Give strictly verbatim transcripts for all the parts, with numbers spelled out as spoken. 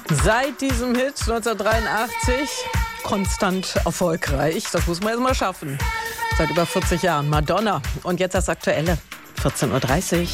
Seit diesem Hit neunzehnhundertdreiundachtzig konstant erfolgreich. Das muss man erst mal schaffen. Seit über vierzig Jahren. Madonna. Und jetzt das Aktuelle. vierzehn Uhr dreißig.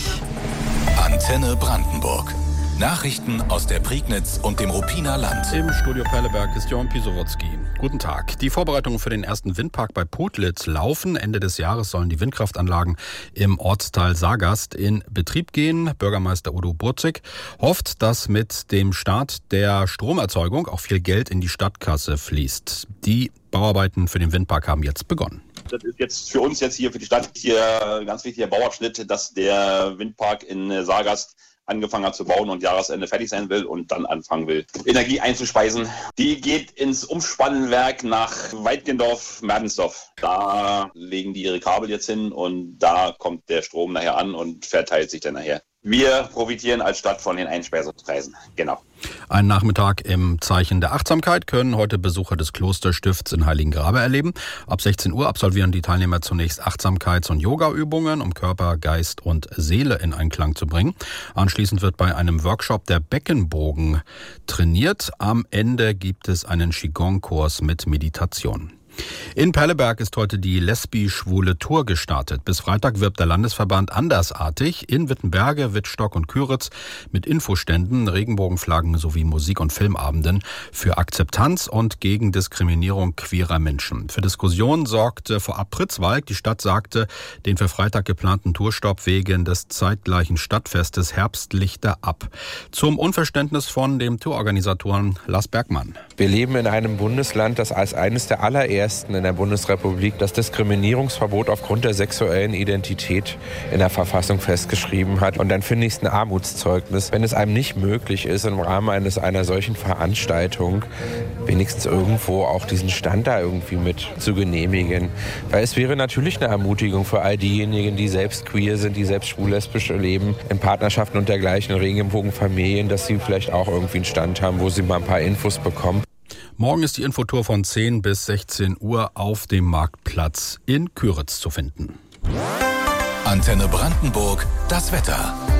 Antenne Brandenburg. Nachrichten aus der Prignitz und dem Ruppiner Land. Im Studio Perleberg ist Jörn Pisowotzki. Guten Tag. Die Vorbereitungen für den ersten Windpark bei Potlitz laufen. Ende des Jahres sollen die Windkraftanlagen im Ortsteil Sagast in Betrieb gehen. Bürgermeister Udo Burzig hofft, dass mit dem Start der Stromerzeugung auch viel Geld in die Stadtkasse fließt. Die Bauarbeiten für den Windpark haben jetzt begonnen. Das ist jetzt für uns jetzt hier für die Stadt hier ein ganz wichtiger Bauabschnitt, dass der Windpark in Sagast angefangen hat zu bauen und Jahresende fertig sein will und dann anfangen will, Energie einzuspeisen. Die geht ins Umspannwerk nach Weidgendorf-Merdensdorf. Da legen die ihre Kabel jetzt hin und da kommt der Strom nachher an und verteilt sich dann nachher. Wir profitieren als Stadt von den Einspeisungspreisen. Genau. Einen Nachmittag im Zeichen der Achtsamkeit können heute Besucher des Klosterstifts in Heiligengrabe erleben. Ab sechzehn Uhr absolvieren die Teilnehmer zunächst Achtsamkeits- und Yoga-Übungen, um Körper, Geist und Seele in Einklang zu bringen. Anschließend wird bei einem Workshop der Beckenbogen trainiert. Am Ende gibt es einen Qigong-Kurs mit Meditation. In Perleberg ist heute die Lesbi-Schwule Tour gestartet. Bis Freitag wirbt der Landesverband Andersartig in Wittenberge, Wittstock und Küritz mit Infoständen, Regenbogenflaggen sowie Musik- und Filmabenden für Akzeptanz und gegen Diskriminierung queerer Menschen. Für Diskussionen sorgte vorab Pritzwalk. Die Stadt sagte den für Freitag geplanten Tourstopp wegen des zeitgleichen Stadtfestes Herbstlichter ab. Zum Unverständnis von dem Tourorganisatoren Lars Bergmann. Wir leben in einem Bundesland, das als eines der allerersten in der Bundesrepublik das Diskriminierungsverbot aufgrund der sexuellen Identität in der Verfassung festgeschrieben hat. Und dann finde ich es ein Armutszeugnis, wenn es einem nicht möglich ist, im Rahmen eines einer solchen Veranstaltung wenigstens irgendwo auch diesen Stand da irgendwie mit zu genehmigen. Weil es wäre natürlich eine Ermutigung für all diejenigen, die selbst queer sind, die selbst schwul-lesbisch leben, in Partnerschaften und dergleichen, Regenbogenfamilien, dass sie vielleicht auch irgendwie einen Stand haben, wo sie mal ein paar Infos bekommen. Morgen ist die Infotour von zehn bis sechzehn Uhr auf dem Marktplatz in Küritz zu finden. Antenne Brandenburg, das Wetter.